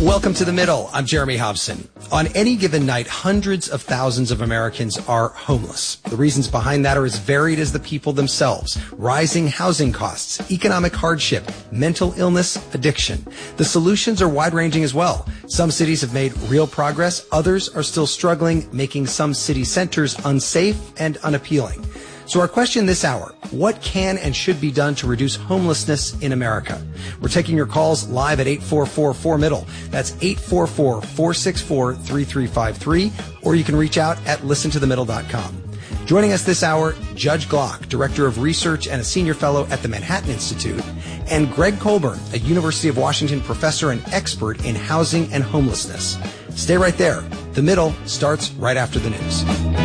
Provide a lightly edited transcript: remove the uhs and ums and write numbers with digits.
Welcome to The Middle. I'm Jeremy Hobson. On any given night, hundreds of thousands of Americans are homeless. The reasons behind that are as varied as the people themselves. Rising housing costs, economic hardship, mental illness, addiction. The solutions are wide-ranging as well. Some cities have made real progress. Others are still struggling, making some city centers unsafe and unappealing. So our question this hour, what can and should be done to reduce homelessness in America? We're taking your calls live at 844-4MIDDLE. That's 844-464-3353, or you can reach out at listentothemiddle.com. Joining us this hour, Judge Glock, Director of Research and a Senior Fellow at the Manhattan Institute, and Greg Colburn, a University of Washington professor and expert in housing and homelessness. Stay right there. The Middle starts right after the news.